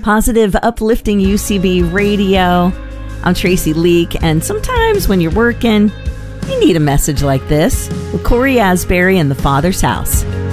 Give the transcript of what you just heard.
Positive, uplifting UCB radio. I'm Tracy Leake, and sometimes when you're working, you need a message like this with Corey Asbury and the Father's House.